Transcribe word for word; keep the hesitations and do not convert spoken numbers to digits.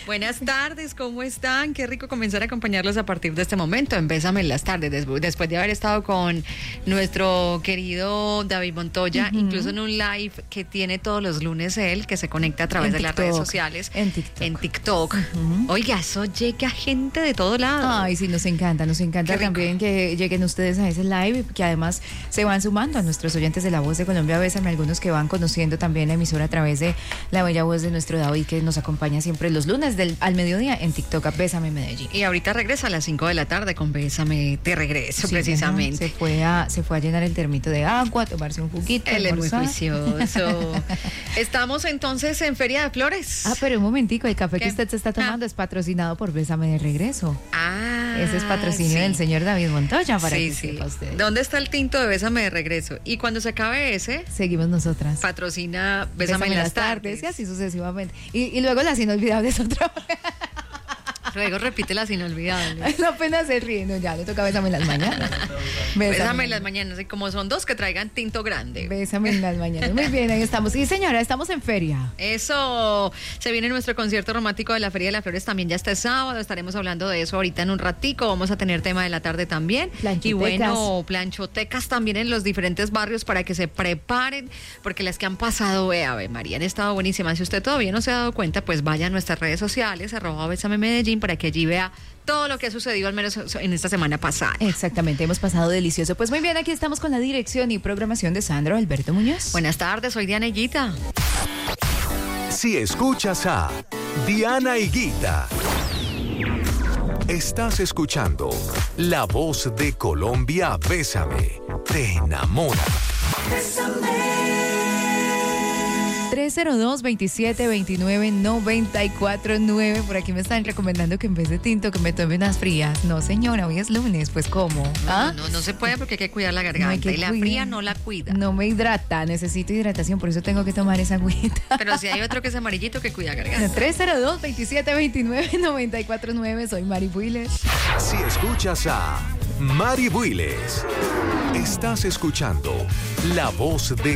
Buenas tardes, ¿cómo están? Qué rico comenzar a acompañarlos a partir de este momento en Bésame en las tardes, des- después de haber estado con nuestro querido David Montoya, uh-huh. incluso en un live que tiene todos los lunes él, que se conecta a través en de TikTok, las redes sociales. En TikTok. En TikTok. Uh-huh. Oiga, eso llega gente de todo lado. Ay, sí, nos encanta, nos encanta también que lleguen ustedes a ese live, que además se van sumando a nuestros oyentes de La Voz de Colombia. Bésame, algunos que van conociendo también la emisora a través de la bella voz de nuestro David, que nos acompaña siempre los lunes del, al mediodía en TikTok a Bésame Medellín. Y ahorita regresa a las cinco de la tarde con Bésame de regreso, sí, precisamente. Se fue, a, se fue a llenar el termito de agua, a tomarse un juguito. Él es muy juicioso. Estamos entonces en Feria de Flores. Ah, pero un momentico, el café ¿Qué? que usted se está tomando ah. es patrocinado por Bésame de regreso. Ah, ese es patrocinio sí. del señor David Montoya, para sí, que sí. sepa usted. ¿Dónde está el tinto de Bésame de regreso? Y cuando se acabe ese, seguimos nosotras. Patrocina Bésame, Bésame en las tardes. tardes. Y así sucesivamente. Y, y luego las inolvidables otra vez. Luego repite las inolvidables. No, apenas se ríe, no, ya le toca Bésame en las mañanas. Bésame, Bésame en las mañanas, y como son dos, que traigan tinto grande. Bésame en las mañanas. Muy bien, ahí estamos. Sí, señora, estamos en feria. Eso, se viene nuestro concierto romántico de la Feria de las Flores también ya este sábado, estaremos hablando de eso ahorita en un ratico, vamos a tener tema de la tarde también. Planchotecas. Y bueno, planchotecas también en los diferentes barrios para que se preparen, porque las que han pasado, eh, Ave María, han estado buenísimas. Si usted todavía no se ha dado cuenta, pues vaya a nuestras redes sociales, arroba Bésame Medellín, para que allí vea todo lo que ha sucedido al menos en esta semana pasada. Exactamente, hemos pasado delicioso. Pues muy bien, aquí estamos con la dirección y programación de Sandro Alberto Muñoz. Buenas tardes, soy Diana Higuita. Si escuchas a Diana Higuita, estás escuchando La Voz de Colombia. Bésame, te enamora. Bésame. tres cero dos, veintisiete veintinueve, noventa y cuatro nueve. Por aquí me están recomendando que en vez de tinto que me tome unas frías. No, señora, hoy es lunes, pues ¿cómo? ¿Ah? No, no, no se puede porque hay que cuidar la garganta, no y la cuidar. Fría no la cuida. No me hidrata, necesito hidratación, por eso tengo que tomar esa agüita. Pero si hay otro que es amarillito que cuida garganta. tres cero dos, veintisiete veintinueve, noventa y cuatro nueve. Soy Mari Builes. Si escuchas a Mari Builes, estás escuchando La Voz de